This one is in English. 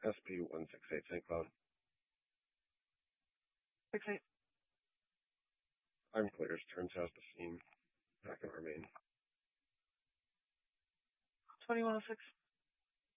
SP-168 St. Cloud. 6-8. I'm clear. Turn south to scene. Back in our main. 2106.